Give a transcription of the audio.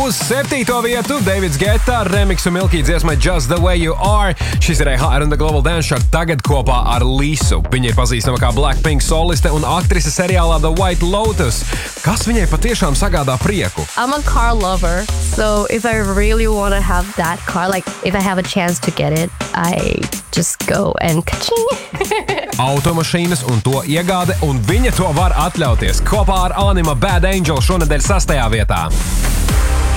Uz 7. vietu Davids Guetta remixu Milky dziesmai Just the Way You Are. Šis ir AHR un The Global Dance Chart tagad kopā ar Lisu. Viņa ir pazīstama kā Blackpink soliste un aktrise seriālā The White Lotus. Kas viņai patiešām sagādā prieku? I'm a car lover, so if I really want to have that car, like if I have a chance to get it, I just go and ka-ching. Automašīnas un to iegāde, un viņa to var atļauties. Kopā ar Anima Bad Angel šonedēļ 6. vietā.